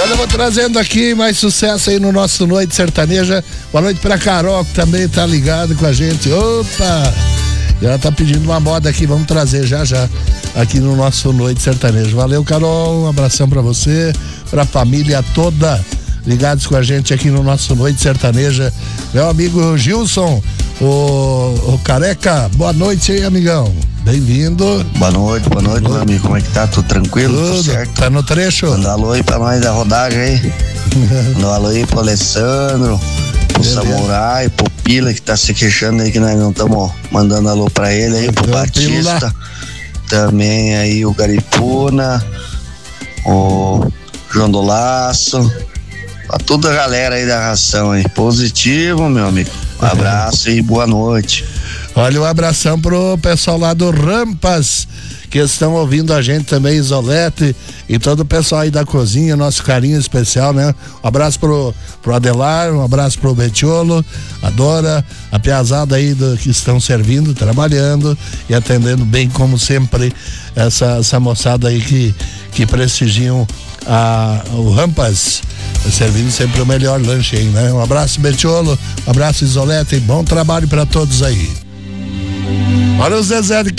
Olha, eu vou trazendo aqui mais sucesso aí no nosso Noite Sertaneja. Boa noite pra Carol, que também tá ligado com a gente. Opa! Ela tá pedindo uma moda aqui, vamos trazer já aqui no nosso Noite Sertaneja. Valeu, Carol, um abração pra você, pra família toda, ligados com a gente aqui no nosso Noite Sertaneja. Meu amigo Gilson, o Careca, boa noite aí, amigão. Bem-vindo. Boa noite, meu amigo. Como é que tá? Tudo tranquilo? Tudo certo? Tá no trecho? Manda alô aí pra nós da rodagem aí. Manda alô aí pro Alessandro, pro beleza. Samurai, pro Pila, que tá se queixando aí que nós não estamos mandando alô pra ele aí, pro Batista. Também aí o Garipuna, o João do Laço. Pra toda a galera aí da ração aí. Positivo, meu amigo. Um abraço e boa noite. Olha, um abração pro pessoal lá do Rampas, que estão ouvindo a gente também, Isolete, e todo o pessoal aí da cozinha, nosso carinho especial, né? Um abraço pro Adelar, um abraço pro Betiolo, a Dora, a piazada aí que estão servindo, trabalhando e atendendo bem, como sempre, essa moçada aí que prestigiam o Rampas, servindo sempre o melhor lanche aí, né? Um abraço, Betiolo, um abraço, Isolete, e bom trabalho para todos aí. Olha o Zezé de